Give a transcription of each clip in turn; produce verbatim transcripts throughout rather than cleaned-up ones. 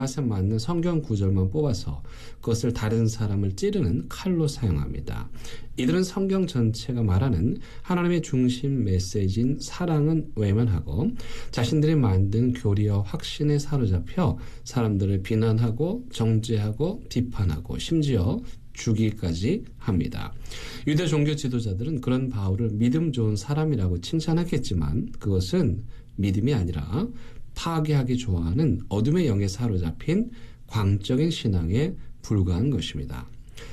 맛에 맞는 성경 구절만 뽑아서 그것을 다른 사람을 찌르는 칼로 사용합니다. 이들은 성경 전체가 말하는 하나님의 중심 메시지인 사랑은 외면하고 자신들이 만든 교리와 확신에 사로잡혀 사람들을 비난하고 정죄하고 비판하고 심지어 죽이기까지 합니다. 유대 종교 지도자들은 그런 바울을 믿음 좋은 사람이라고 칭찬하겠지만 그것은 믿음이 아니라 파괴하기 좋아하는 어둠의 영에 사로잡힌 광적인 신앙에 불과한 것입니다.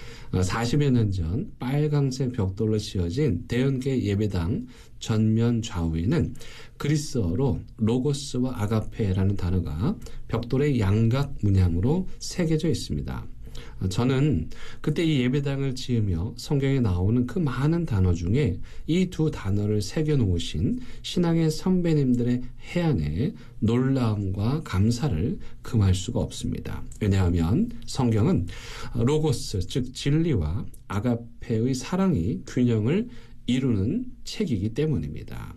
사십여 년 전 빨강색 벽돌로 지어진 대형계 예배당 전면 좌우에는 그리스어로 로고스와 아가페라는 단어가 벽돌의 양각 문양으로 새겨져 있습니다. 저는 그때 이 예배당을 지으며 성경에 나오는 그 많은 단어 중에 이 두 단어를 새겨놓으신 신앙의 선배님들의 해안에 놀라움과 감사를 금할 수가 없습니다. 왜냐하면 성경은 로고스, 즉 진리와 아가페의 사랑이 균형을 이루는 책이기 때문입니다.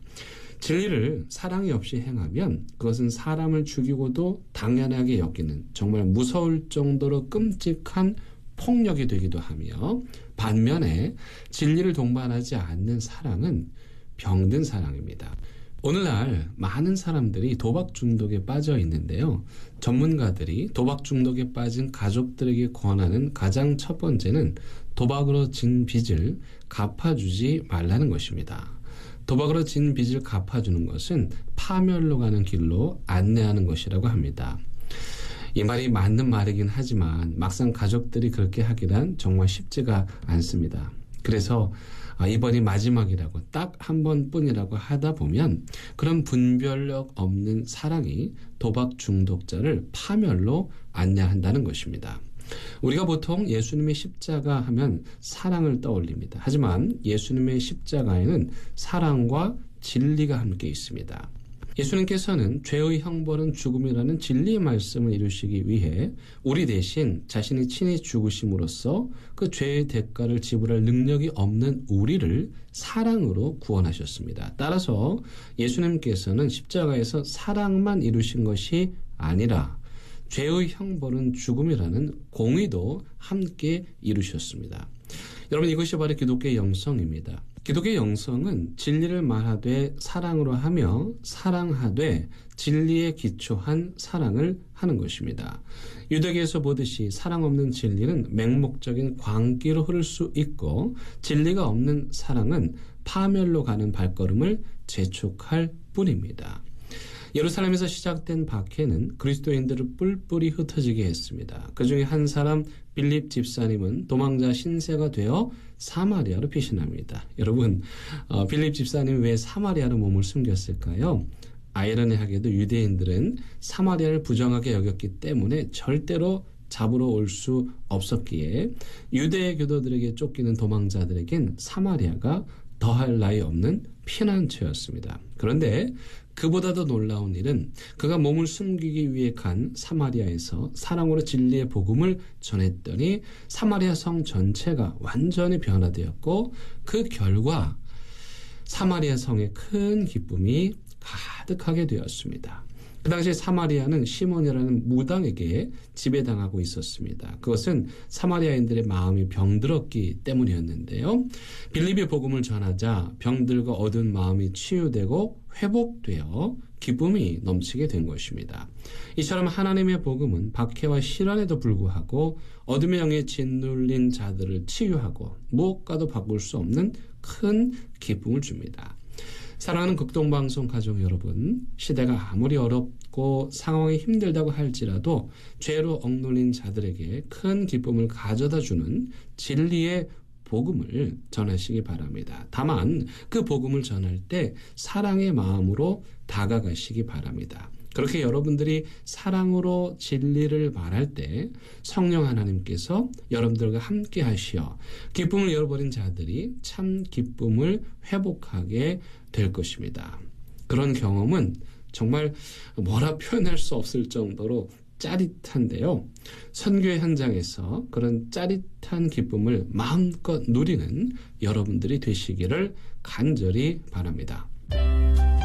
진리를 사랑이 없이 행하면 그것은 사람을 죽이고도 당연하게 여기는 정말 무서울 정도로 끔찍한 폭력이 되기도 하며 반면에 진리를 동반하지 않는 사랑은 병든 사랑입니다. 오늘날 많은 사람들이 도박 중독에 빠져 있는데요. 전문가들이 도박 중독에 빠진 가족들에게 권하는 가장 첫 번째는 도박으로 진 빚을 갚아주지 말라는 것입니다. 도박으로 진 빚을 갚아주는 것은 파멸로 가는 길로 안내하는 것이라고 합니다. 이 말이 맞는 말이긴 하지만 막상 가족들이 그렇게 하기란 정말 쉽지가 않습니다. 그래서 이번이 마지막이라고 딱 한 번뿐이라고 하다 보면 그런 분별력 없는 사랑이 도박 중독자를 파멸로 안내한다는 것입니다. 우리가 보통 예수님의 십자가 하면 사랑을 떠올립니다. 하지만 예수님의 십자가에는 사랑과 진리가 함께 있습니다. 예수님께서는 죄의 형벌은 죽음이라는 진리의 말씀을 이루시기 위해 우리 대신 자신이 친히 죽으심으로써 그 죄의 대가를 지불할 능력이 없는 우리를 사랑으로 구원하셨습니다. 따라서 예수님께서는 십자가에서 사랑만 이루신 것이 아니라 죄의 형벌은 죽음이라는 공의도 함께 이루셨습니다. 여러분, 이것이 바로 기독교의 영성입니다. 기독교의 영성은 진리를 말하되 사랑으로 하며 사랑하되 진리에 기초한 사랑을 하는 것입니다. 유대계에서 보듯이 사랑 없는 진리는 맹목적인 광기로 흐를 수 있고 진리가 없는 사랑은 파멸로 가는 발걸음을 재촉할 뿐입니다. 예루살렘에서 시작된 박해는 그리스도인들을 뿔뿔이 흩어지게 했습니다. 그 중에 한 사람 빌립 집사님은 도망자 신세가 되어 사마리아로 피신합니다. 여러분, 어, 빌립 집사님이 왜 사마리아로 몸을 숨겼을까요? 아이러니하게도 유대인들은 사마리아를 부정하게 여겼기 때문에 절대로 잡으러 올 수 없었기에 유대 교도들에게 쫓기는 도망자들에겐 사마리아가 더할 나위 없는 피난처였습니다. 그런데 그보다도 놀라운 일은 그가 몸을 숨기기 위해 간 사마리아에서 사랑으로 진리의 복음을 전했더니 사마리아 성 전체가 완전히 변화되었고 그 결과 사마리아 성에 큰 기쁨이 가득하게 되었습니다. 그 당시 사마리아는 시몬이라는 무당에게 지배당하고 있었습니다. 그것은 사마리아인들의 마음이 병들었기 때문이었는데요. 빌립이 복음을 전하자 병들고 어두운 마음이 치유되고 회복되어 기쁨이 넘치게 된 것입니다. 이처럼 하나님의 복음은 박해와 시련에도 불구하고 어둠의 영에 짓눌린 자들을 치유하고 무엇과도 바꿀 수 없는 큰 기쁨을 줍니다. 사랑하는 극동방송 가족 여러분, 시대가 아무리 어렵고 상황이 힘들다고 할지라도 죄로 억눌린 자들에게 큰 기쁨을 가져다주는 진리의 복음을 전하시기 바랍니다. 다만 그 복음을 전할 때 사랑의 마음으로 다가가시기 바랍니다. 그렇게 여러분들이 사랑으로 진리를 말할 때 성령 하나님께서 여러분들과 함께 하시어 기쁨을 잃어버린 자들이 참 기쁨을 회복하게 될 것입니다. 그런 경험은 정말 뭐라 표현할 수 없을 정도로 짜릿한데요. 선교의 현장에서 그런 짜릿한 기쁨을 마음껏 누리는 여러분들이 되시기를 간절히 바랍니다.